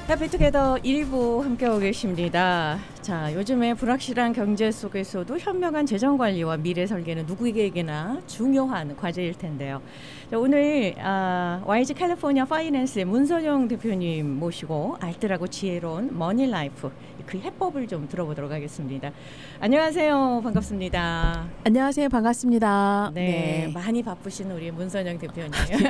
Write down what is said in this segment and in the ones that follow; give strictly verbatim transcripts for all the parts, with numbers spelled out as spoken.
해피투게더 일 부 함께하고 계십니다. 자, 요즘에 불확실한 경제 속에서도 현명한 재정관리와 미래 설계는 누구에게나 중요한 과제일 텐데요. 자, 오늘 아, 와이지 캘리포니아 파이낸스의 문선영 대표님 모시고 알뜰하고 지혜로운 머니라이프 그 해법을 좀 들어보도록 하겠습니다. 안녕하세요. 반갑습니다. 안녕하세요. 반갑습니다. 네, 네. 많이 바쁘신 우리 문선영 대표님.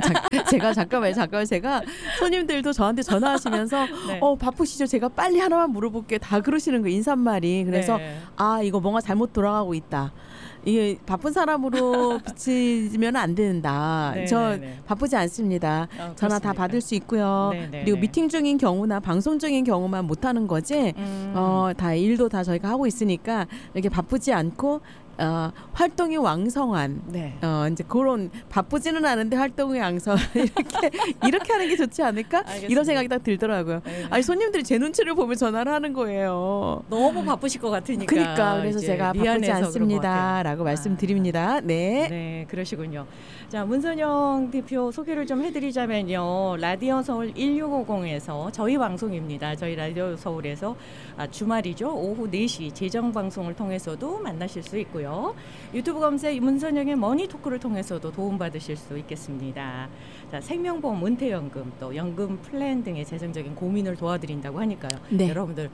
제가 잠깐만요. 잠깐만 제가 손님들도 저한테 전화하시면서 네. 어 바쁘시죠? 제가 빨리 하나만 물어볼게요. 다 그러시는 거 인사말이. 그래서 네. 아 이거 뭔가 잘못 돌아가고 있다. 이게 바쁜 사람으로 비치면 안 된다. 네, 저 네, 네. 바쁘지 않습니다. 어, 전화 다 그렇습니까? 받을 수 있고요. 네, 네, 그리고 네. 미팅 중인 경우나 방송 중인 경우만 못 하는 거지. 음. 어, 다 일도 다 저희가 하고 있으니까 이렇게 바쁘지 않고 어, 활동이 왕성한 네. 어 이제 그런 바쁘지는 않은데 활동이 왕성 이렇게 이렇게 하는 게 좋지 않을까 알겠습니다. 이런 생각이 딱 들더라고요. 네. 아니 손님들이 제 눈치를 보면 전화를 하는 거예요. 너무 바쁘실 것 같으니까. 그러니까 그래서 이제 제가 바쁘지 미안해서 그런 것 않습니다라고 같아요. 말씀드립니다. 네. 네, 그러시군요. 자, 문선영 대표 소개를 좀 해드리자면요. 라디오 서울 일육오공에서 저희 방송입니다. 저희 라디오 서울에서 아, 주말이죠. 오후 네 시 재정 방송을 통해서도 만나실 수 있고요. 유튜브 검색 문선영의 머니토크를 통해서도 도움받으실 수 있겠습니다. 자, 생명보험, 은퇴연금, 또 연금 플랜 등의 재정적인 고민을 도와드린다고 하니까요. 네. 여러분들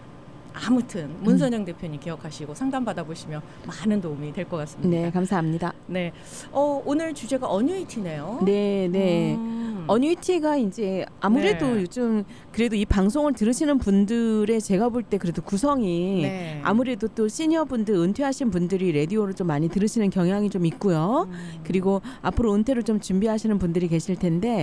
아무튼 문선영 음. 대표님 기억하시고 상담 받아보시면 많은 도움이 될 것 같습니다. 네, 감사합니다. 네, 어, 오늘 주제가 어뉴이티네요. 네, 네. 음. 어뉴이티가 이제 아무래도 네. 요즘 그래도 이 방송을 들으시는 분들의 제가 볼 때 그래도 구성이 네. 아무래도 또 시니어 분들 은퇴하신 분들이 라디오를 좀 많이 들으시는 경향이 좀 있고요. 음. 그리고 앞으로 은퇴를 좀 준비하시는 분들이 계실 텐데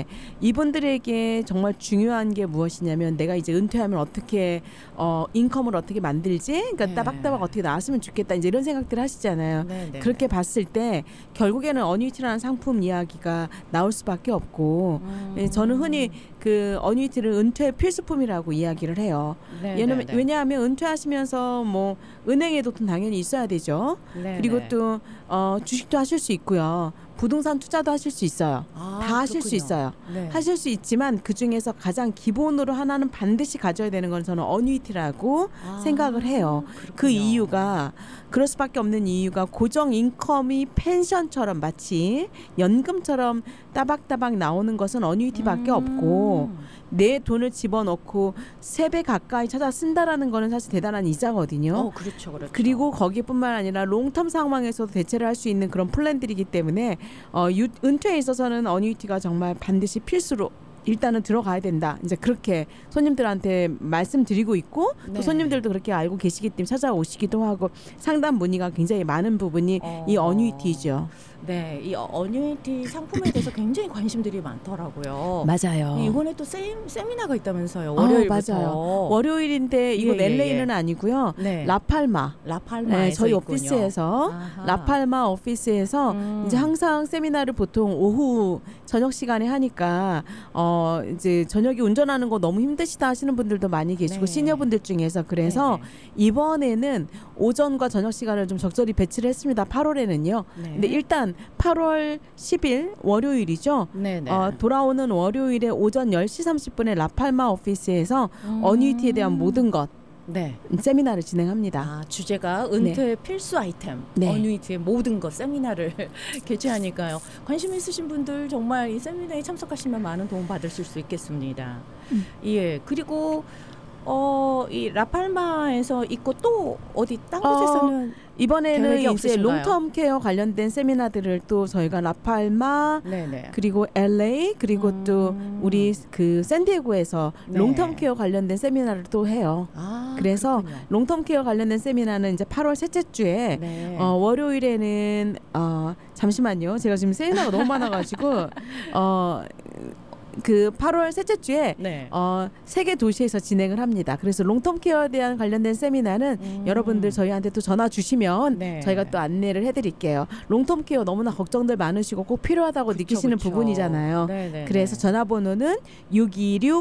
이분들에게 정말 중요한 게 무엇이냐면 내가 이제 은퇴하면 어떻게 어, 인컴을 어떻게 만들지? 그러니까 네. 따박따박 어떻게 나왔으면 좋겠다. 이제 이런 생각들을 하시잖아요. 네, 네, 그렇게 봤을 때 결국에는 어뉴이티라는 상품 이야기가 나올 수밖에 없고 음. 네, 저는 흔히 그 어뉴이티를 은퇴 필수품이라고 이야기를 해요. 네, 왜냐면, 네, 네. 왜냐하면 은퇴하시면서 뭐 은행에도 돈 당연히 있어야 되죠. 네, 그리고 네. 또 어, 주식도 하실 수 있고요. 부동산 투자도 하실 수 있어요. 아, 다 하실 수 그렇군요. 있어요. 네. 하실 수 있지만 그중에서 가장 기본으로 하나는 반드시 가져야 되는 건 저는 어뉴이티라고 아, 생각을 해요. 그렇군요. 그 이유가 그럴 수밖에 없는 이유가 고정 인컴이 펜션처럼 마치 연금처럼 따박따박 나오는 것은 어뉴이티밖에 음. 없고 내 돈을 집어넣고 세 배 가까이 찾아 쓴다라는 거는 사실 대단한 이자거든요. 어, 그렇죠, 그렇죠. 그리고 거기뿐만 아니라 롱텀 상황에서도 대체를 할 수 있는 그런 플랜들이기 때문에 어, 유, 은퇴에 있어서는 어뉴이티가 정말 반드시 필수로 일단은 들어가야 된다. 이제 그렇게 손님들한테 말씀드리고 있고 네. 또 손님들도 그렇게 알고 계시기 때문에 찾아오시기도 하고 상담 문의가 굉장히 많은 부분이 어. 이 어뉴이티죠. 네, 이 어뉴이티 상품에 대해서 굉장히 관심들이 많더라고요. 맞아요. 이번에 또 세, 세미나가 있다면서요. 어, 월요일부터. 맞아요. 월요일인데 이거 예, 예, 엘에이는 예. 아니고요. 네. 라팔마. 라팔마에서 네, 저희 있군요. 오피스에서 아하. 라팔마 오피스에서 음. 이제 항상 세미나를 보통 오후 저녁 시간에 하니까 어 이제 저녁에 운전하는 거 너무 힘드시다 하시는 분들도 많이 계시고 네. 시니어분들 중에서 그래서 네네. 이번에는 오전과 저녁 시간을 좀 적절히 배치를 했습니다. 팔월에는요. 네. 근데 일단 팔월 십일 월요일이죠. 네네. 어, 돌아오는 월요일에 오전 열 시 삼십 분에 라팔마 오피스에서 음. 어뉴이티에 대한 모든 것 네. 세미나를 진행합니다. 아, 주제가 은퇴 필수 아이템, 네. 어뉴이티의 모든 것 세미나를 개최하니까요. 관심 있으신 분들 정말 이 세미나에 참석하시면 많은 도움 받으실 수 있겠습니다. 음. 예, 그리고 어, 이 라팔마에서 있고 또 어디 딴 어, 곳에서는 이번에는 계획이 이제 없으신가요? 롱텀 케어 관련된 세미나들을 또 저희가 라팔마 네네. 그리고 엘에이 그리고 음. 또 우리 그 샌디에고에서 네. 롱텀 케어 관련된 세미나를 또 해요. 아, 그래서 그렇군요. 롱텀 케어 관련된 세미나는 이제 팔월 셋째 주에 네. 어, 월요일에는 어, 잠시만요. 제가 지금 세미나가 너무 많아가지고 어, 그 팔월 셋째 주에 네. 어, 세계 도시에서 진행을 합니다. 그래서 롱텀 케어에 대한 관련된 세미나는 음. 여러분들 저희한테 또 전화 주시면 네. 저희가 또 안내를 해드릴게요. 롱텀 케어 너무나 걱정들 많으시고 꼭 필요하다고 그쵸, 느끼시는 그쵸. 부분이잖아요. 네네네. 그래서 전화번호는 육이육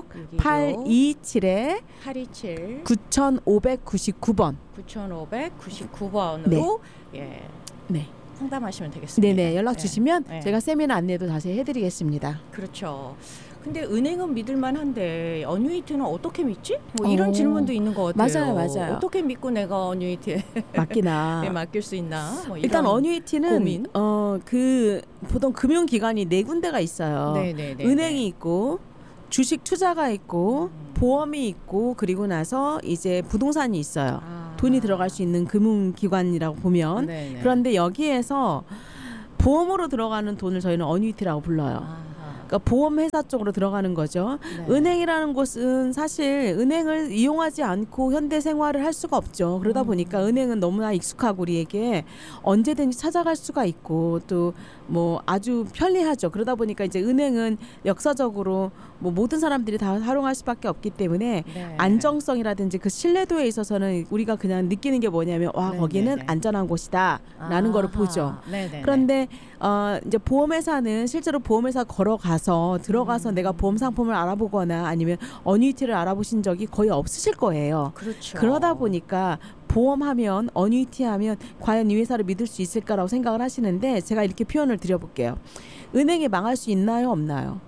팔이칠 팔이칠 구오구구 번. 구오구구 번으로 예. 네. 상담하시면 되겠습니다. 네네 연락 네. 주시면 네. 제가 세미나 안내도 다시 해드리겠습니다. 그렇죠. 근데 은행은 믿을만한데 어뉴이티는 어떻게 믿지? 뭐 이런 어. 질문도 있는 것 같아요. 맞아요, 맞아요. 어떻게 믿고 내가 어뉴이티에 맡기나. 네, 맡길 수 있나? 뭐 일단 이런 어뉴이티는 고민? 어, 그 보통 금융기관이 네 군데가 있어요. 네네네. 은행이 있고 주식 투자가 있고 음. 보험이 있고 그리고 나서 이제 부동산이 있어요. 아. 돈이 들어갈 수 있는 금융기관이라고 보면. 네네. 그런데 여기에서 보험으로 들어가는 돈을 저희는 어뉴이티라고 불러요. 아하. 그러니까 보험회사 쪽으로 들어가는 거죠. 네. 은행이라는 곳은 사실 은행을 이용하지 않고 현대 생활을 할 수가 없죠. 그러다 음. 보니까 은행은 너무나 익숙하고 우리에게 언제든지 찾아갈 수가 있고 또 뭐 아주 편리하죠. 그러다 보니까 이제 은행은 역사적으로 뭐 모든 사람들이 다 활용할 수밖에 없기 때문에 네. 안정성이라든지 그 신뢰도에 있어서는 우리가 그냥 느끼는 게 뭐냐면 와 네, 거기는 네, 네. 안전한 곳이다라는 거를 아하. 보죠. 네네네. 그런데 어 이제 보험회사는 실제로 보험회사 걸어가서 들어가서 음. 내가 보험 상품을 알아보거나 아니면 어뉴이티를 알아보신 적이 거의 없으실 거예요. 그렇죠. 그러다 보니까 보험하면 어뉴이티하면 과연 이 회사를 믿을 수 있을까라고 생각을 하시는데 제가 이렇게 표현을 드려볼게요. 은행이 망할 수 있나요, 없나요?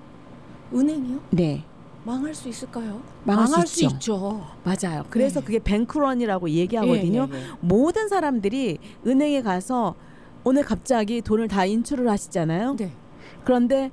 은행이요? 네, 망할 수 있을까요? 망할 수 있죠. 있죠. 맞아요. 그래서 네. 그게 뱅크런이라고 얘기하거든요. 예, 예, 예. 모든 사람들이 은행에 가서 오늘 갑자기 돈을 다 인출을 하시잖아요. 네. 그런데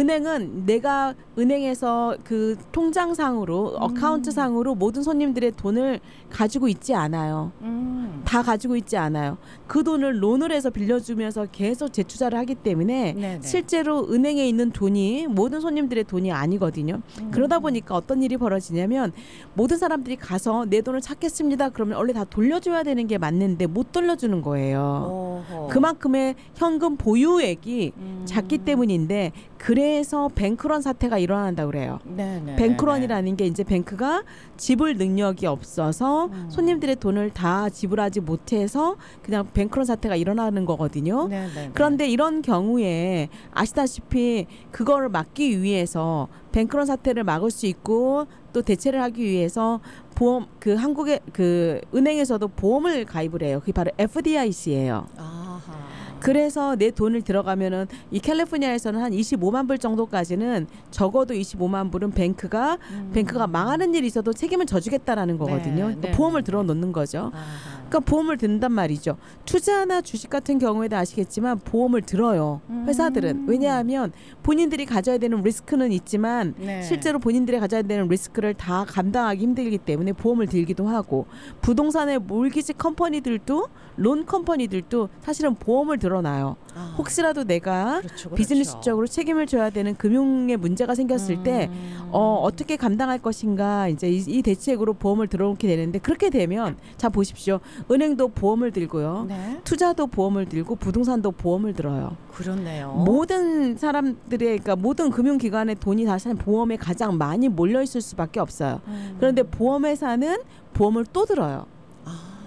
은행은 내가 은행에서 그 통장상으로 음. 어카운트상으로 모든 손님들의 돈을 가지고 있지 않아요. 음. 다 가지고 있지 않아요. 그 돈을 론을 해서 빌려주면서 계속 재투자를 하기 때문에 네네. 실제로 은행에 있는 돈이 모든 손님들의 돈이 아니거든요. 음. 그러다 보니까 어떤 일이 벌어지냐면 모든 사람들이 가서 내 돈을 찾겠습니다. 그러면 원래 다 돌려줘야 되는 게 맞는데 못 돌려주는 거예요. 어허. 그만큼의 현금 보유액이 음. 작기 때문인데 그래서 뱅크런 사태가 일어난다고 그래요. 네네. 뱅크런이라는 게 이제 뱅크가 지불 능력이 없어서 음. 손님들의 돈을 다 지불하지 못해서 그냥 뱅크런 사태가 일어나는 거거든요. 네네. 그런데 이런 경우에 아시다시피 그거를 막기 위해서 뱅크런 사태를 막을 수 있고 또 대체를 하기 위해서 보험 그 한국의 그 은행에서도 보험을 가입을 해요. 그게 바로 에프디아이씨예요. 아하. 그래서 내 돈을 들어가면은 이 캘리포니아에서는 한 이십오만 불 정도까지는 적어도 이십오만 불은 뱅크가 음. 뱅크가 망하는 일이 있어도 책임을 져주겠다라는 거거든요. 그러니까 네, 보험을 네, 들어 네. 놓는 거죠. 아하. 그러니까 보험을 든단 말이죠. 투자나 주식 같은 경우에도 아시겠지만 보험을 들어요. 회사들은. 음. 왜냐하면 본인들이 가져야 되는 리스크는 있지만 네. 실제로 본인들이 가져야 되는 리스크를 다 감당하기 힘들기 때문에 보험을 들기도 하고 부동산의 몰기지 컴퍼니들도 론 컴퍼니들도 사실은 보험을 들어놔요. 아. 혹시라도 내가 그렇죠, 그렇죠. 비즈니스적으로 책임을 져야 되는 금융에 문제가 생겼을 때 음. 어, 어떻게 감당할 것인가 이제 이, 이 대책으로 보험을 들어놓게 되는데 그렇게 되면 자 보십시오. 은행도 보험을 들고요. 네. 투자도 보험을 들고 부동산도 보험을 들어요. 그렇네요. 모든 사람들의 그러니까 모든 금융기관의 돈이 사실 보험에 가장 많이 몰려 있을 수밖에 없어요. 음. 그런데 보험회사는 보험을 또 들어요. 아.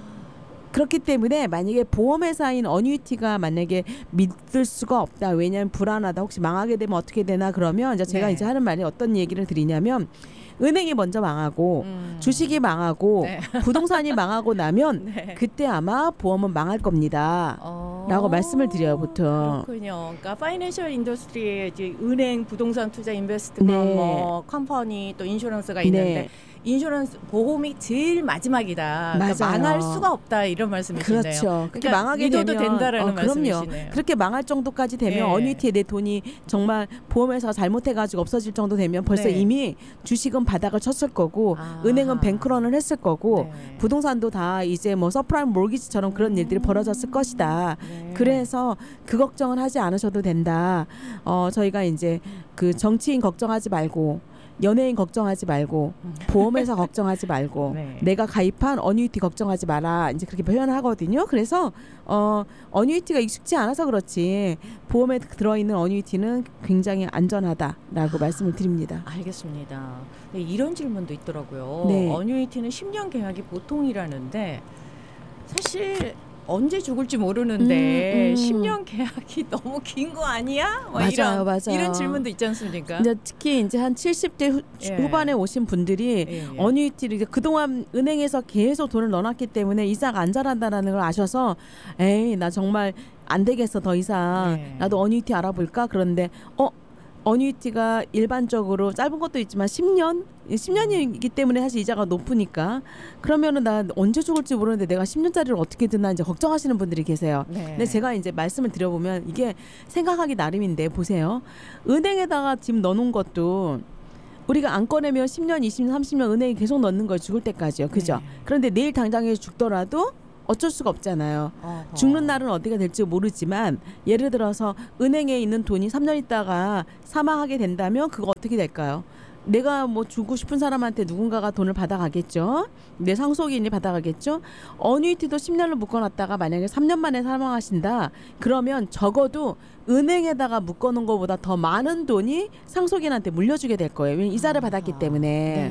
그렇기 때문에 만약에 보험회사인 어뉴이티가 만약에 믿을 수가 없다. 왜냐하면 불안하다. 혹시 망하게 되면 어떻게 되나 그러면 이제 제가 네. 이제 하는 말이 어떤 얘기를 드리냐면 은행이 먼저 망하고 음. 주식이 망하고 네. 부동산이 망하고 나면 네. 그때 아마 보험은 망할 겁니다. 어. 라고 말씀을 드려요, 보통. 그렇군요. 그러니까 파이낸셜 인더스트리에 이제 은행, 부동산 투자, 인베스트먼트, 네. 뭐 컴퍼니 또 인슈런스가 있는데 네. 인슈런스 보험이 제일 마지막이다. 그러니까 맞아요. 망할 수가 없다 이런 말씀이시네요. 그렇죠. 그렇게 그러니까 망하게 믿어도 되면 된다라는 어, 그럼요. 말씀이시네요. 그렇게 망할 정도까지 되면 네. 어뉴이티에 내 돈이 정말 보험회사가 잘못해가지고 없어질 정도 되면 벌써 네. 이미 주식은 바닥을 쳤을 거고 아하. 은행은 뱅크런을 했을 거고 네. 부동산도 다 이제 뭐 서프라임 몰기지처럼 그런 일들이 벌어졌을 것이다. 네. 그래서 그 걱정을 하지 않으셔도 된다. 어 저희가 이제 그 정치인 걱정하지 말고 연예인 걱정하지 말고 보험회사 걱정하지 말고 네. 내가 가입한 어뉴이티 걱정하지 마라. 이제 그렇게 표현하거든요. 그래서 어 어뉴이티가 익숙지 않아서 그렇지 보험에 들어있는 어뉴이티는 굉장히 안전하다라고 말씀을 드립니다. 알겠습니다. 네, 이런 질문도 있더라고요. 네. 어뉴이티는 십 년 계약이 보통이라는데 사실 언제 죽을지 모르는데 음, 음. 십 년 계약이 너무 긴 거 아니야? 뭐 맞아요, 이런, 맞아요. 이런 질문도 있지 않습니까? 이제 특히 이제 한 칠십 대 후, 예. 후반에 오신 분들이 예, 예. 어뉴이티를 이제 그동안 은행에서 계속 돈을 넣어놨기 때문에 이자가 안 자란다라는 걸 아셔서 에이 나 정말 안 되겠어 더 이상 네. 나도 어뉴이티 알아볼까 그런데 어 어뉴이티가 일반적으로 짧은 것도 있지만 십 년? 십 년이기 때문에 사실 이자가 높으니까 그러면은 나 언제 죽을지 모르는데 내가 십 년짜리를 어떻게 듣나 이제 걱정하시는 분들이 계세요. 네. 근데 제가 이제 말씀을 드려보면 이게 생각하기 나름인데 보세요. 은행에다가 지금 넣어놓은 것도 우리가 안 꺼내면 십 년, 이십 년, 삼십 년 은행에 계속 넣는 거예요. 죽을 때까지요. 그죠? 네. 그런데 내일 당장에 죽더라도 어쩔 수가 없잖아요. 어허. 죽는 날은 어디가 될지 모르지만 예를 들어서 은행에 있는 돈이 삼 년 있다가 사망하게 된다면 그거 어떻게 될까요? 내가 뭐 주고 싶은 사람한테 누군가가 돈을 받아가겠죠. 내 상속인이 받아가겠죠. 어뉴이티도 십 년을 묶어놨다가 만약에 삼 년 만에 사망하신다. 그러면 적어도 은행에다가 묶어놓은 것보다 더 많은 돈이 상속인한테 물려주게 될 거예요. 왜냐면 이자를 받았기 때문에.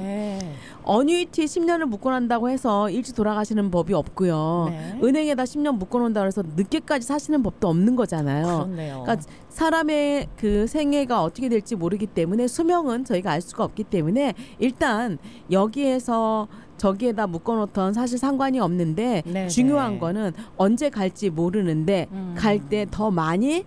네. 어뉴이티 십 년을 묶어놓는다고 해서 일찍 돌아가시는 법이 없고요. 네. 은행에다 십 년 묶어놓는다고 해서 늦게까지 사시는 법도 없는 거잖아요. 그렇네요. 그러니까 사람의 그 생애가 어떻게 될지 모르기 때문에 수명은 저희가 알 수가 없기 때문에 일단 여기에서 저기에다 묶어놓던 사실 상관이 없는데 네네. 중요한 거는 언제 갈지 모르는데 음. 갈 때 더 많이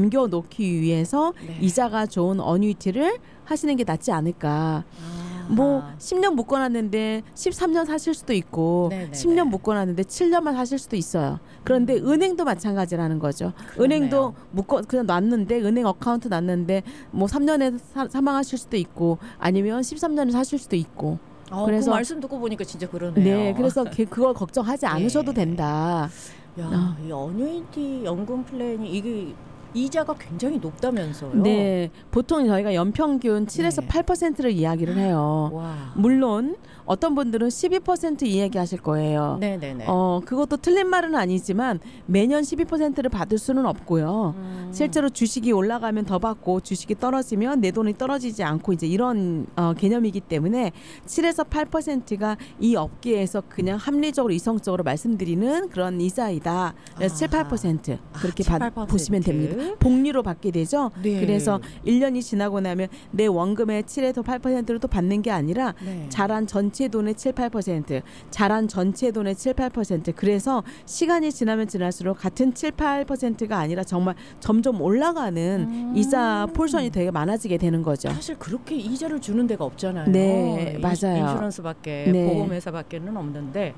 남겨놓기 위해서 네. 이자가 좋은 어뉴이티를 하시는 게 낫지 않을까. 아하. 뭐 십 년 묶어놨는데 십삼 년 사실 수도 있고 네네네. 십 년 묶어놨는데 칠 년만 사실 수도 있어요. 그런데 음. 은행도 마찬가지라는 거죠. 그렇네요. 은행도 묶어 그냥 놨는데 은행 어카운트 놨는데 뭐 삼 년에 사, 사망하실 수도 있고 아니면 십삼 년에 사실 수도 있고. 어, 그래서- 그 말씀 듣고 보니까 진짜 그러네요. 네, 그래서 그- 그걸 걱정하지 않으셔도 네. 된다. 야, 이 어뉴이티 연금 플랜이 이게 이자가 굉장히 높다면서요? 네, 보통 저희가 연평균 칠에서 네. 팔 퍼센트를 이야기를 해요. 와. 물론 어떤 분들은 십이 퍼센트 이야기하실 거예요. 네네네. 어, 그것도 틀린 말은 아니지만 매년 십이 퍼센트를 받을 수는 없고요. 음. 실제로 주식이 올라가면 더 받고 주식이 떨어지면 내 돈이 떨어지지 않고 이제 이런 어, 개념이기 때문에 칠에서 팔 퍼센트가 이 업계에서 그냥 합리적으로 이성적으로 말씀드리는 그런 이자이다. 그래서 아. 칠, 팔 퍼센트 그렇게 아, 칠, 받- 팔 퍼센트. 보시면 됩니다. 복리로 받게 되죠. 네. 그래서 일 년이 지나고 나면 내 원금의 칠에서 팔 퍼센트를 또 받는 게 아니라 네. 자란 전체 돈의 칠, 팔 퍼센트, 자란 전체 돈의 칠, 팔 퍼센트. 그래서 시간이 지나면 지날수록 같은 칠, 팔 퍼센트가 아니라 정말 점점 올라가는 음. 이자 폴션이 되게 많아지게 되는 거죠. 사실 그렇게 이자를 주는 데가 없잖아요. 네, 인- 맞아요. 인슈런스밖에 네. 보험회사밖에는 없는데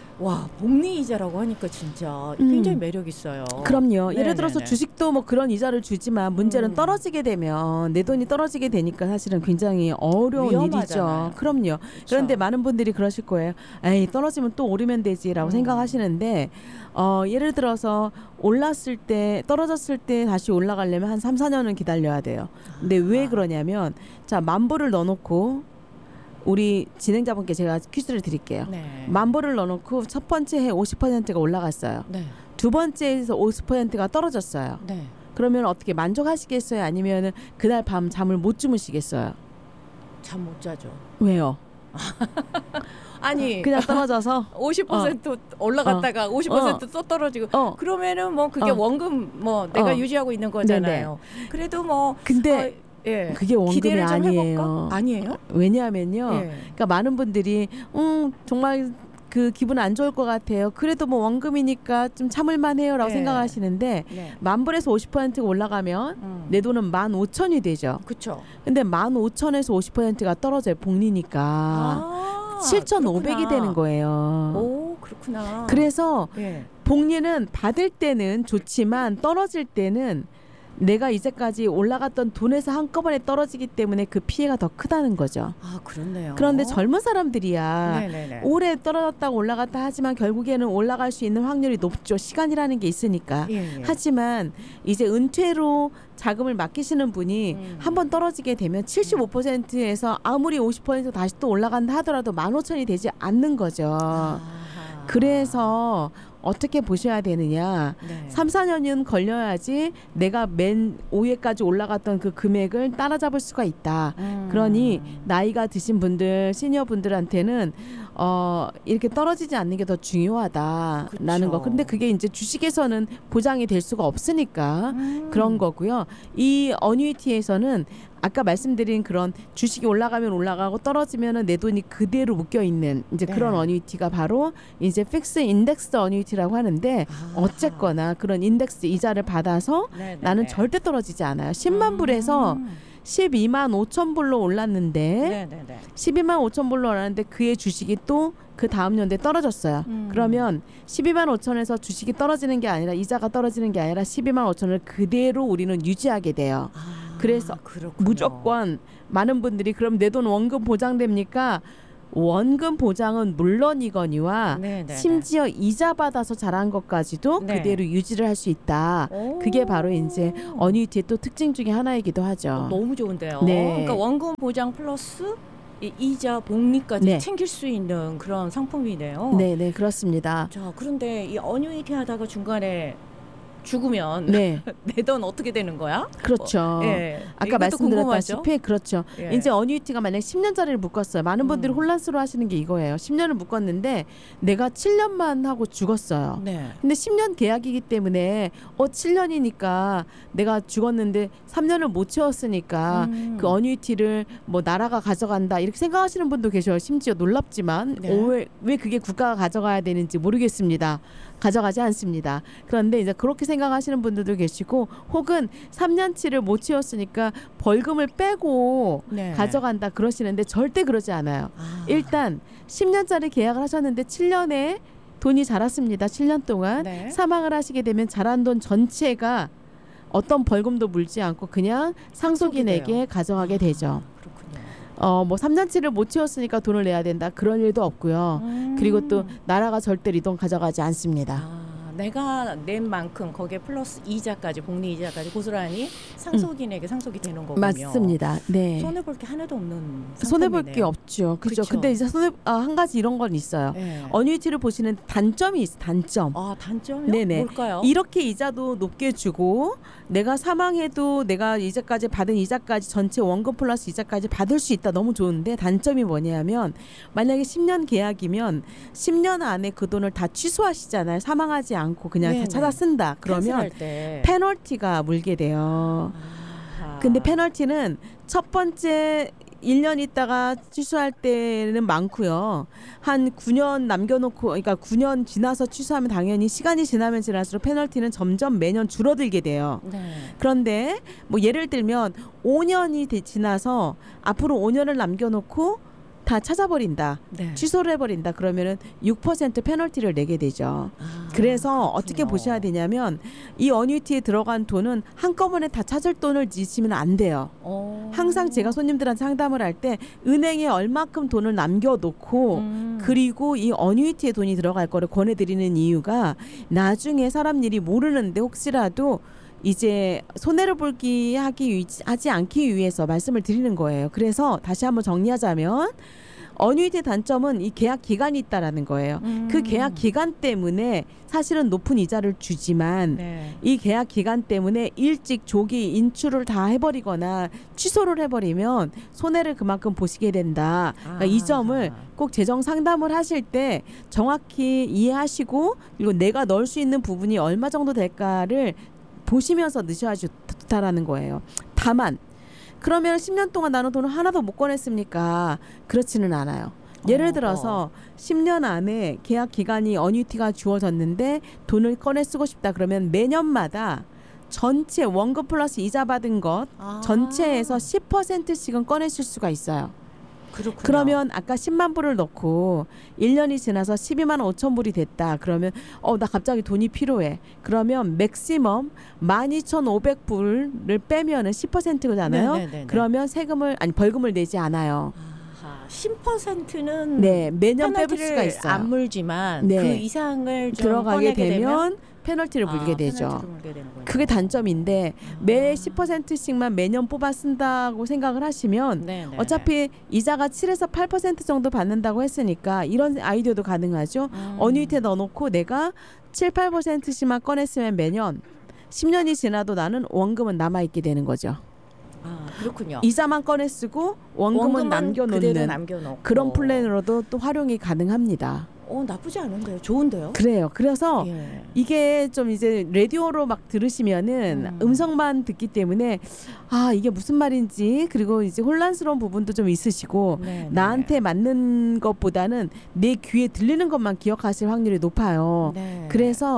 와 복리 이자라고 하니까 진짜 음. 굉장히 매력 있어요. 그럼요. 네네네. 예를 들어서 주식도 뭐 그런 이자를 주지만 문제는 음. 떨어지게 되면 내 돈이 떨어지게 되니까 사실은 굉장히 어려운 위험하잖아요. 일이죠. 그럼요. 그쵸? 그런데 많은 분들이 그러실 거예요. 에이 떨어지면 또 오르면 되지라고 음. 생각하시는데 어, 예를 들어서 올랐을 때 떨어졌을 때 다시 올라가려면 한 삼, 사 년은 기다려야 돼요. 근데 왜 아. 그러냐면 자 만 불을 넣어놓고 우리 진행자분께 제가 퀴즈를 드릴게요. 네. 만 불을 넣어놓고 첫 번째 해 오십 퍼센트가 올라갔어요. 네. 두 번째에서 오십 퍼센트가 떨어졌어요. 네. 그러면 어떻게 만족하시겠어요? 아니면 그날 밤 잠을 못 주무시겠어요? 잠 못 자죠. 왜요? 아니 그냥 떨어져서 오십 퍼센트 올라갔다가 오십 퍼센트 또 떨어지고 어. 그러면은 뭐 그게 어. 원금 뭐 내가 어. 유지하고 있는 거잖아요. 그래도 뭐 근데 어, 예. 그게 원금이 기대를 좀 아니에요. 해볼까? 아니에요? 왜냐하면요. 예. 그러니까 많은 분들이 음 정말 그 기분 안 좋을 것 같아요. 그래도 뭐 원금이니까 좀 참을만해요라고 네. 생각하시는데 네. 만 불에서 오십 퍼센트가 올라가면 음. 내 돈은 만 오천이 되죠. 그렇죠. 근데 만 오천에서 오십 퍼센트가 떨어져요. 복리니까 아, 칠천오백이 그렇구나. 되는 거예요. 오, 그렇구나. 그래서 예. 복리는 받을 때는 좋지만 떨어질 때는 내가 이제까지 올라갔던 돈에서 한꺼번에 떨어지기 때문에 그 피해가 더 크다는 거죠. 아, 그렇네요. 그런데 젊은 사람들이야 네네네. 오래 떨어졌다가 올라갔다 하지만 결국에는 올라갈 수 있는 확률이 높죠. 시간이라는 게 있으니까. 예, 예. 하지만 이제 은퇴로 자금을 맡기시는 분이 음. 한번 떨어지게 되면 칠십오 퍼센트에서 아무리 오십 퍼센트 다시 또 올라간다 하더라도 만 오천이 되지 않는 거죠. 아하. 그래서 어떻게 보셔야 되느냐. 네. 삼, 사 년은 걸려야지 내가 맨 오회까지 올라갔던 그 금액을 따라잡을 수가 있다. 음. 그러니 나이가 드신 분들, 시니어 분들한테는 어, 이렇게 떨어지지 않는 게 더 중요하다라는 그쵸. 거. 근데 그게 이제 주식에서는 보장이 될 수가 없으니까 음. 그런 거고요. 이 어뉴이티에서는 아까 말씀드린 그런 주식이 올라가면 올라가고 떨어지면은 내 돈이 그대로 묶여 있는 이제 네. 그런 어뉴이티가 바로 이제 픽스 인덱스 어뉴이티라고 하는데 아. 어쨌거나 그런 인덱스 이자를 받아서 네네네. 나는 절대 떨어지지 않아요. 십만 불에서 음. 십이만 오천 불로 올랐는데 네, 네, 네. 십이만 오천 불로 올랐는데 그의 주식이 또 그 다음 연도에 떨어졌어요. 음. 그러면 십이만 오천에서 주식이 떨어지는 게 아니라 이자가 떨어지는 게 아니라 십이만 오천을 그대로 우리는 유지하게 돼요. 아, 그래서 그렇군요. 무조건 많은 분들이 그럼 내 돈 원금 보장됩니까? 원금 보장은 물론이거니와 네, 네, 심지어 이자 받아서 잘한 것까지도 네. 그대로 유지를 할 수 있다. 오. 그게 바로 이제 어뉴이티의 또 특징 중에 하나이기도 하죠. 너무 좋은데요. 네. 그러니까 원금 보장 플러스 이 이자 복리까지 네. 챙길 수 있는 그런 상품이네요. 네, 네, 그렇습니다. 자, 그런데 이 어뉴이티 하다가 중간에 죽으면 네, 내 돈 어떻게 되는 거야? 그렇죠. 어, 예. 아까 이것도 말씀드렸다시피 그렇죠. 예. 이제 어뉴이티가 만약 십 년짜리를 묶었어요. 많은 분들이 음. 혼란스러워하시는 게 이거예요. 십 년을 묶었는데 내가 칠 년만 하고 죽었어요. 네. 근데 십 년 계약이기 때문에 어 칠 년이니까 내가 죽었는데 삼 년을 못 채웠으니까 음. 그 어뉴이티를 뭐 나라가 가져간다 이렇게 생각하시는 분도 계셔요. 심지어 놀랍지만 네. 어, 왜, 왜 그게 국가가 가져가야 되는지 모르겠습니다. 가져가지 않습니다. 그런데 이제 그렇게 생각하시는 분들도 계시고 혹은 삼 년치를 못 채웠으니까 벌금을 빼고 네. 가져간다 그러시는데 절대 그러지 않아요. 아. 일단 십 년짜리 계약을 하셨는데 칠 년에 돈이 자랐습니다. 칠 년 동안 네. 사망을 하시게 되면 자란 돈 전체가 어떤 벌금도 물지 않고 그냥 상속인에게 상속이 돼요. 가져가게 되죠. 그렇군요. 어, 뭐 삼 년치를 못 채웠으니까 돈을 내야 된다. 그런 일도 없고요. 음. 그리고 또 나라가 절대 이 돈 가져가지 않습니다. 아, 내가 낸 만큼 거기에 플러스 이자까지 복리 이자까지 고스란히 상속인에게 상속이 되는 거군요. 맞습니다. 네. 손해 볼 게 하나도 없는 손해 볼 상품이네요. 게 없죠. 그렇죠. 그쵸. 근데 이제 손해 아, 한 가지 이런 건 있어요. 네. 어뉴이티를 보시는 단점이 있어. 단점. 아, 단점이요? 네네. 뭘까요? 이렇게 이자도 높게 주고 내가 사망해도 내가 이자까지 받은 이자까지 전체 원금 플러스 이자까지 받을 수 있다. 너무 좋은데 단점이 뭐냐면 만약에 십 년 계약이면 십 년 안에 그 돈을 다 취소하시잖아요. 사망하지 않고 그냥 네네. 다 찾아 쓴다. 그러면 캔슬할 때. 페널티가 물게 돼요. 아하. 근데 페널티는 첫 번째 일 년 있다가 취소할 때는 많고요. 한 구 년 남겨놓고 그러니까 구 년 지나서 취소하면 당연히 시간이 지나면 지날수록 페널티는 점점 매년 줄어들게 돼요. 네. 그런데 뭐 예를 들면 오 년이 되- 지나서 앞으로 오 년을 남겨놓고 다 찾아버린다. 네. 취소를 해버린다. 그러면은 육 퍼센트 페널티를 내게 되죠. 아, 그래서 그렇군요. 어떻게 보셔야 되냐면 이 어뉴이티에 들어간 돈은 한꺼번에 다 찾을 돈을 지시면 안 돼요. 어. 항상 제가 손님들한테 상담을 할 때 은행에 얼마큼 돈을 남겨놓고 음. 그리고 이 어뉴이티에 돈이 들어갈 거를 권해드리는 이유가 나중에 사람 일이 모르는데 혹시라도 이제 손해를 볼기 하기 위, 하지 않기 위해서 말씀을 드리는 거예요. 그래서 다시 한번 정리하자면 어뉴이티의 단점은 이 계약 기간이 있다라는 거예요. 음. 그 계약 기간 때문에 사실은 높은 이자를 주지만 네. 이 계약 기간 때문에 일찍 조기 인출을 다 해버리거나 취소를 해버리면 손해를 그만큼 보시게 된다. 그러니까 이 아하. 점을 꼭 재정 상담을 하실 때 정확히 이해하시고 그리고 내가 넣을 수 있는 부분이 얼마 정도 될까를 보시면서 넣으셔야 좋다라는 거예요. 다만 그러면 십 년 동안 나는 돈을 하나도 못 꺼냈습니까? 그렇지는 않아요. 예를 어, 들어서 십 년 안에 계약 기간이 어뉴이티가 주어졌는데 돈을 꺼내 쓰고 싶다 그러면 매년마다 전체 원금 플러스 이자 받은 것 아. 전체에서 십 퍼센트씩은 꺼내실 수가 있어요. 그렇군요. 그러면 아까 십만 불을 넣고 일 년이 지나서 십이만 오천 불이 됐다. 그러면 어 나 갑자기 돈이 필요해. 그러면 맥시멈 만 이천오백 불을 빼면은 십 퍼센트잖아요. 네네네네. 그러면 세금을 아니 벌금을 내지 않아요. 아하, 십 퍼센트는 네, 매년 빼볼 페널티를 수가 있어요. 안 물지만 네. 그 이상을 좀 들어가게 꺼내게 되면 페널티를 물게 아, 되죠. 페널티를 물게 되는군요. 그게 단점인데 매 십 퍼센트씩만 매년 뽑아 쓴다고 생각을 하시면 네네. 어차피 이자가 칠에서 팔 퍼센트 정도 받는다고 했으니까 이런 아이디어도 가능하죠. 음. 어뉴이티에 넣어놓고 내가 칠, 팔 퍼센트씩만 꺼냈으면 매년 십 년이 지나도 나는 원금은 남아있게 되는 거죠. 아, 그렇군요. 이자만 꺼내 쓰고 원금은, 그대로 남겨놓는 남겨놓고 그런 플랜으로도 또 활용이 가능합니다. 어, 나쁘지 않은데요. 좋은데요. 그래요. 그래서 예. 이게 좀 이제 라디오로 막 들으시면은 음. 음성만 듣기 때문에 아 이게 무슨 말인지 그리고 이제 혼란스러운 부분도 좀 있으시고 네, 나한테 맞는 것보다는 내 귀에 들리는 것만 기억하실 확률이 높아요. 네. 그래서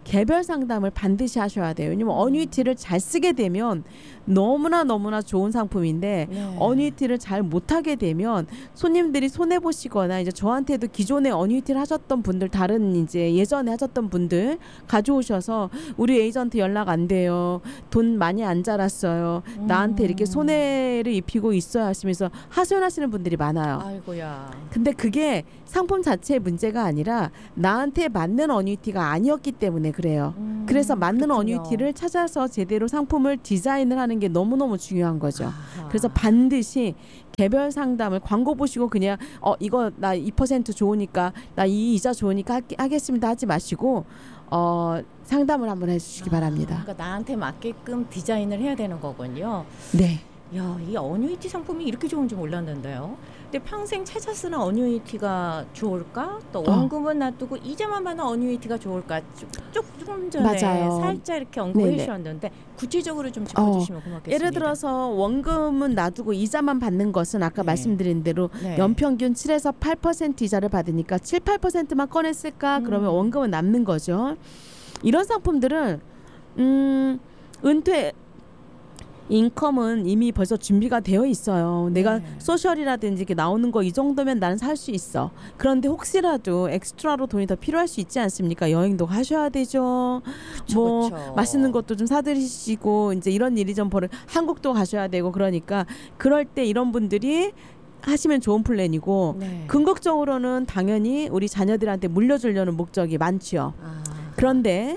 개별 상담을 반드시 하셔야 돼요. 왜냐면 어뉴이티를 잘 쓰게 되면 너무나 너무나 좋은 상품인데 네. 어뉴이티를 잘 못하게 되면 손님들이 손해 보시거나 이제 저한테도 기존에 어뉴이티를 하셨던 분들 다른 이제 예전에 하셨던 분들 가져오셔서 우리 에이전트 연락 안 돼요. 돈 많이 안 자랐어요. 음. 나한테 이렇게 손해를 입히고 있어야 하시면서 하소연하시는 분들이 많아요. 아이고야. 근데 그게 상품 자체의 문제가 아니라 나한테 맞는 어뉴이티가 아니었기 때문에 그래요. 음, 그래서 맞는 그렇군요. 어뉴이티를 찾아서 제대로 상품을 디자인을 하는 게 너무너무 중요한 거죠. 아하. 그래서 반드시 개별 상담을 광고 보시고 그냥 어 이거 나 이 퍼센트 좋으니까 나 이 이자 좋으니까 하, 하겠습니다 하지 마시고 어 상담을 한번 해주시기 아, 바랍니다. 그러니까 나한테 맞게끔 디자인을 해야 되는 거군요. 네. 야, 이 어뉴이티 상품이 이렇게 좋은지 몰랐는데요. 근데 평생 찾아 쓰는 어뉴이티가 좋을까? 또 원금은 놔두고 이자만 받는 어뉴이티가 좋을까? 쭉, 쭉 조금 전에 맞아요. 살짝 이렇게 언급해 네네. 주셨는데 구체적으로 좀 짚어주시면 고맙겠습니다. 예를 들어서 원금은 놔두고 이자만 받는 것은 아까 네. 말씀드린 대로 네. 연평균 칠에서 팔 퍼센트 이자를 받으니까 칠, 팔 퍼센트만 꺼냈을까? 음. 그러면 원금은 남는 거죠. 이런 상품들은 음, 은퇴 인컴은 이미 벌써 준비가 되어 있어요. 내가 네. 소셜이라든지 이렇게 나오는 거 이 정도면 나는 살 수 있어. 그런데 혹시라도 엑스트라로 돈이 더 필요할 수 있지 않습니까? 여행도 가셔야 되죠. 그쵸, 뭐 그쵸. 맛있는 것도 좀 사드시고 이제 이런 일이 좀 벌어 한국도 가셔야 되고 그러니까 그럴 때 이런 분들이 하시면 좋은 플랜이고 네. 궁극적으로는 당연히 우리 자녀들한테 물려주려는 목적이 많지요. 아. 그런데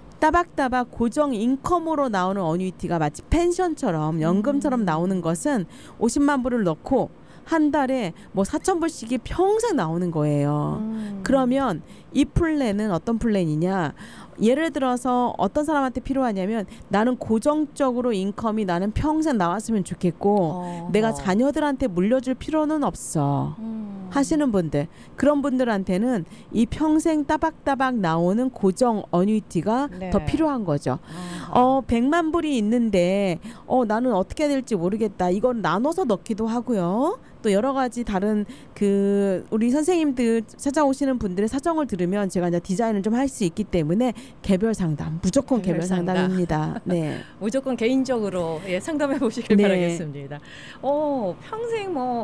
따박따박 고정 인컴으로 나오는 어뉴이티가 마치 펜션처럼 연금처럼 음. 나오는 것은 오십만 불을 넣고 한 달에 뭐 사천 불씩이 평생 나오는 거예요. 음. 그러면 이 플랜은 어떤 플랜이냐? 예를 들어서 어떤 사람한테 필요하냐면 나는 고정적으로 인컴이 나는 평생 나왔으면 좋겠고 어허. 내가 자녀들한테 물려줄 필요는 없어. 음. 하시는 분들 그런 분들한테는 이 평생 따박따박 나오는 고정 어뉴이티가 네. 더 필요한 거죠. 아하. 어 백만 불이 있는데 어 나는 어떻게 해야 될지 모르겠다. 이건 나눠서 넣기도 하고요. 또 여러 가지 다른 그 우리 선생님들 찾아오시는 분들의 사정을 들으면 제가 이제 디자인을 좀 할 수 있기 때문에 개별 상담 무조건 개별 개별, 상담. 상담입니다. 네. 무조건 개인적으로 예, 상담해 보시길 네. 바라겠습니다. 어, 평생 뭐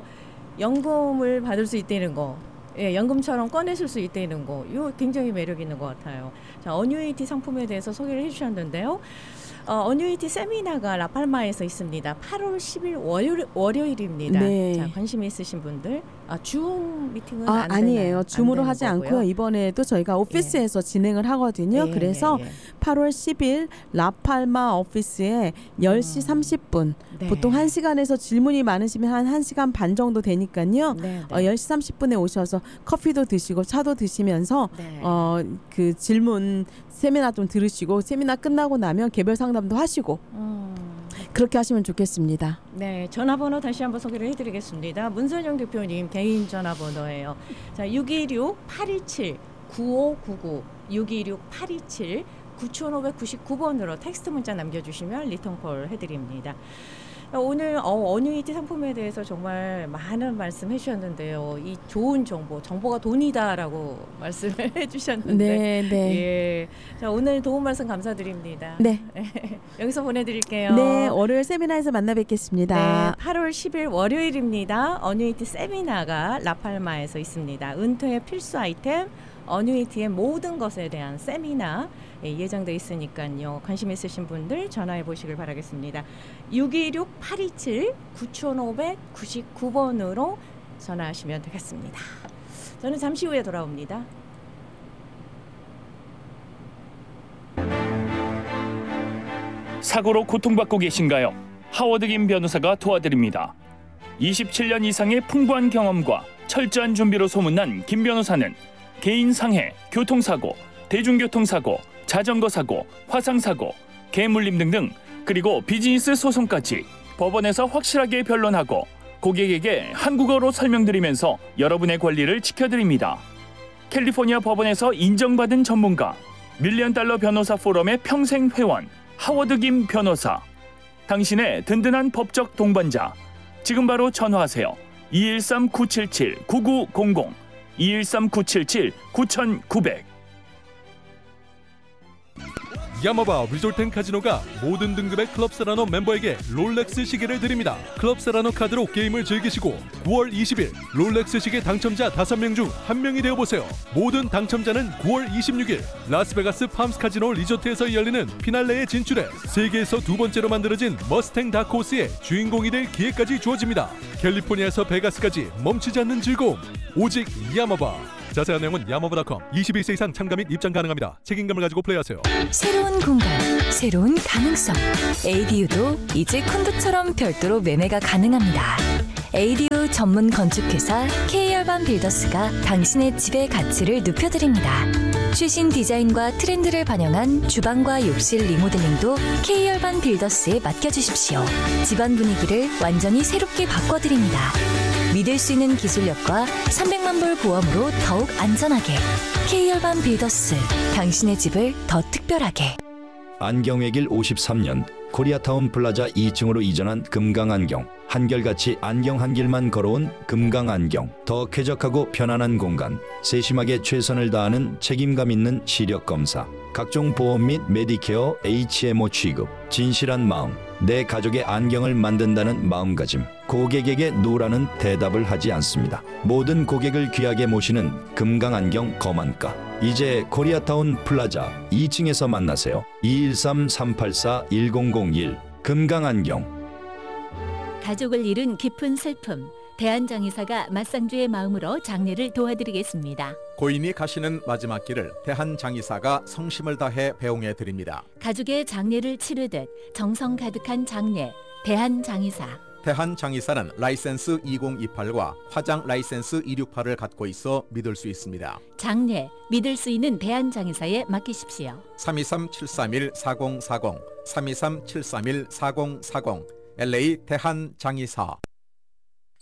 연금을 받을 수 있다는 거, 예, 연금처럼 꺼내실 수 있다는 거, 이거 굉장히 매력 있는 것 같아요. 자, 어뉴이티 상품에 대해서 소개를 해주셨는데요. 어, 어뉴이티 세미나가 라팔마에서 있습니다. 팔월 십일 월요일, 월요일입니다. 네. 자, 관심 있으신 분들, 아, 줌 미팅은 아, 안 아니에요. 되나요? 줌으로 안 하지 되는 거고요. 않고요. 이번에도 저희가 오피스에서 진행을 하거든요. 예, 그래서 예, 예. 팔월 십일 라팔마 오피스에 열 시 음. 삼십 분 네. 보통 한 시간에서 질문이 많으시면 한 1시간 반 정도 되니까요. 네, 네. 어, 열 시 삼십 분에 오셔서 커피도 드시고 차도 드시면서 네. 어, 그 질문 세미나 좀 들으시고 세미나 끝나고 나면 개별 상담도 하시고 음. 그렇게 하시면 좋겠습니다. 네, 전화번호 다시 한번 소개를 해드리겠습니다. 문선영 대표님 개인 전화번호예요. 자, 육이육 팔이칠 구오구구 육이육 팔이칠 구천오백구십구 번으로 텍스트 문자 남겨주시면 리턴콜 해드립니다. 오늘 어, 어뉴이티 상품에 대해서 정말 많은 말씀 해주셨는데요. 이 좋은 정보, 정보가 돈이다라고 말씀을 해주셨는데, 네, 네. 예, 자 오늘 도움 말씀 감사드립니다. 네. 여기서 보내드릴게요. 네, 월요일 세미나에서 만나 뵙겠습니다. 네, 팔월 십일 월요일입니다. 어뉴이티 세미나가 라팔마에서 있습니다. 은퇴의 필수 아이템, 어뉴이티의 모든 것에 대한 세미나 예, 예정돼 있으니까요. 관심 있으신 분들 전화해 보시길 바라겠습니다. 육이육 팔이칠 구천오백구십구 번으로 전화하시면 되겠습니다. 저는 잠시 후에 돌아옵니다. 사고로 고통받고 계신가요? 하워드 김 변호사가 도와드립니다. 이십칠 년 이상의 풍부한 경험과 철저한 준비로 소문난 김 변호사는 개인 상해, 교통사고, 대중교통사고, 자전거 사고, 화상 사고, 개물림 등등 그리고 비즈니스 소송까지 법원에서 확실하게 변론하고 고객에게 한국어로 설명드리면서 여러분의 권리를 지켜드립니다. 캘리포니아 법원에서 인정받은 전문가, 밀리언 달러 변호사 포럼의 평생 회원 하워드 김 변호사. 당신의 든든한 법적 동반자. 지금 바로 전화하세요. 이일삼 구칠칠 구구공공 이일삼 구칠칠 구구공공 야마바 리조트앤카지노가 모든 등급의 클럽세라노 멤버에게 롤렉스 시계를 드립니다. 클럽세라노 카드로 게임을 즐기시고 구월 이십일 롤렉스 시계 당첨자 다섯 명 중 한 명이 되어보세요. 모든 당첨자는 구월 이십육일 라스베가스 팜스 카지노 리조트에서 열리는 피날레에 진출해 세계에서 두 번째로 만들어진 머스탱 다크호스의 주인공이 될 기회까지 주어집니다. 캘리포니아에서 베가스까지 멈추지 않는 즐거움, 오직 야마바. 자세한 내용은 야마바 닷컴. 이십일 세 이상 참가 및 입장 가능합니다. 책임감을 가지고 플레이하세요. 새로운 공간, 새로운 가능성. 에이디유도 이제 콘도처럼 별도로 매매가 가능합니다. 에이디유 전문 건축회사 K열반 빌더스가 당신의 집의 가치를 높여드립니다. 최신 디자인과 트렌드를 반영한 주방과 욕실 리모델링도 K열반 빌더스에 맡겨주십시오. 집안 분위기를 완전히 새롭게 바꿔드립니다. 믿을 수 있는 기술력과 삼백만 불 보험으로 더욱 안전하게. K열반 빌더스, 당신의 집을 더 특별하게. 안경의 길 오십삼 년 코리아타운 플라자 이 층으로 이전한 금강안경. 한결같이 안경 한 길만 걸어온 금강안경. 더 쾌적하고 편안한 공간, 세심하게 최선을 다하는 책임감 있는 시력 검사, 각종 보험 및 메디케어 에이치엠오 취급, 진실한 마음, 내 가족의 안경을 만든다는 마음가짐. 고객에게 노라는 대답을 하지 않습니다. 모든 고객을 귀하게 모시는 금강안경 거만가. 이제 코리아타운 플라자 이 층에서 만나세요. 이일삼 삼팔사 일공공일 금강안경. 가족을 잃은 깊은 슬픔, 대한장의사가 맞상주의 마음으로 장례를 도와드리겠습니다. 고인이 가시는 마지막 길을 대한장의사가 성심을 다해 배웅해 드립니다. 가족의 장례를 치르듯 정성 가득한 장례, 대한장의사. 대한장의사는 라이센스 이공이팔과 화장 라이센스 이백육십팔을 갖고 있어 믿을 수 있습니다. 장례, 믿을 수 있는 대한장의사에 맡기십시오. 삼이삼 칠삼일 사공사공, 삼이삼 칠삼일 사공사공, 엘에이 대한장의사.